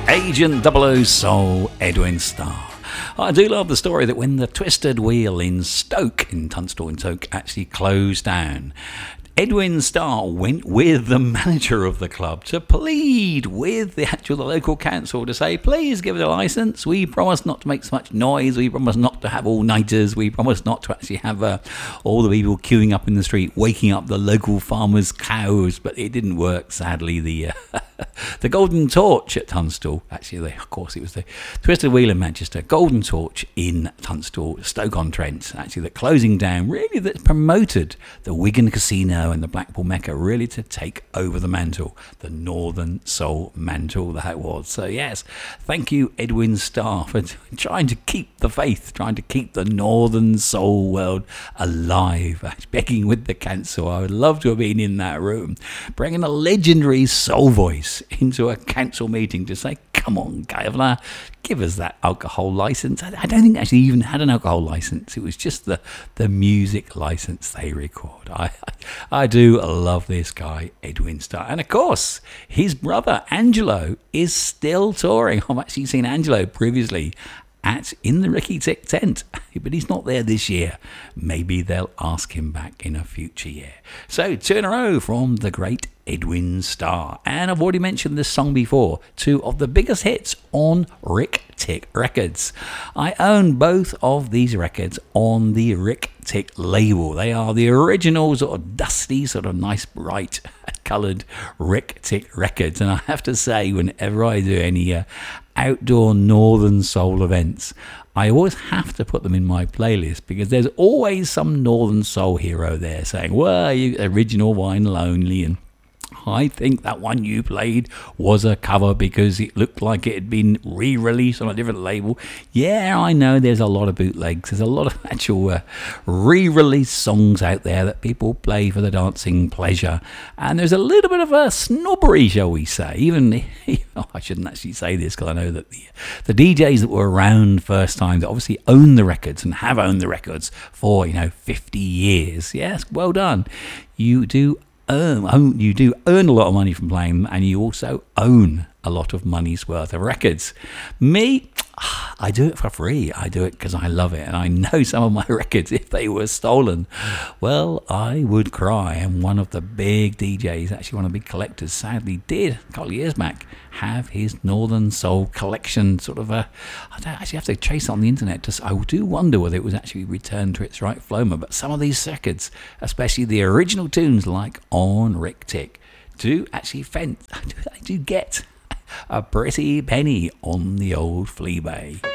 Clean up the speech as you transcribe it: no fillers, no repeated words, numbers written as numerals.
Agent 00 Soul, Edwin Starr. I do love the story that when the Twisted Wheel in Stoke, in Tunstall in Stoke, actually closed down, Edwin Starr went with the manager of the club to plead with the local council to say, please give us a licence. We promise not to make so much noise. We promise not to have all-nighters. We promise not to actually have all the people queuing up in the street, waking up the local farmers' cows. But it didn't work, sadly. The Golden Torch at Tunstall, actually, of course, it was the Twisted Wheel in Manchester, Golden Torch in Tunstall, Stoke-on-Trent, actually, the closing down, really, that promoted the Wigan Casino and the Blackpool Mecca, really to take over the mantle, the Northern Soul mantle that was. So yes, thank you, Edwin Starr, for trying to keep the faith, trying to keep the Northern Soul world alive, begging with the council. I would love to have been in that room, bringing a legendary soul voice into a council meeting to say, come on, Governor, give us that alcohol license. I don't think they actually even had an alcohol license. It was just the music license they record. I do love this guy, Edwin Starr. And of course, his brother, Angelo, is still touring. I've actually seen Angelo previously in the Ricky Tick tent, but he's not there this year. Maybe they'll ask him back in a future year. So 2 in a row from the great Edwin Starr. And I've already mentioned this song before, 2 of the biggest hits on Rick Tick Records. I own both of these records on the Rick Tick label. They are the original sort of dusty, sort of nice bright coloured Rick Tick records. And I have to say, whenever I do any outdoor Northern Soul events, I always have to put them in my playlist because there's always some Northern Soul hero there saying, well, you original Wine Lonely, and I think that one you played was a cover because it looked like it had been re-released on a different label. Yeah, I know there's a lot of bootlegs. There's a lot of actual re-released songs out there that people play for the dancing pleasure. And there's a little bit of a snobbery, shall we say. Even, I shouldn't actually say this because I know that the DJs that were around first time, that obviously own the records and have owned the records for, 50 years. Yes, well done. You do earn a lot of money from playing them, and you also own a lot of money's worth of records. Me, I do it for free. I do it because I love it, and I know some of my records, if they were stolen, well, I would cry. And one of the big DJs, actually one of the big collectors, sadly did, a couple of years back, have his Northern Soul collection I don't actually have to chase it on the internet. I do wonder whether it was actually returned to its right floma, but some of these records, especially the original tunes like on Rick Tick, do actually I do get a pretty penny on the old flea bay.